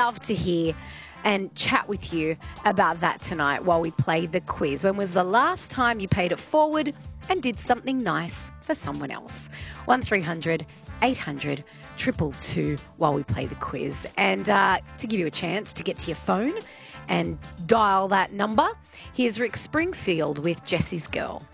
love to hear and chat with you about that tonight while we play the quiz. When was the last time you paid it forward and did something nice for someone else? 1300 800 222 while we play the quiz. And to give you a chance to get to your phone and dial that number, here's Rick Springfield with Jesse's Girl.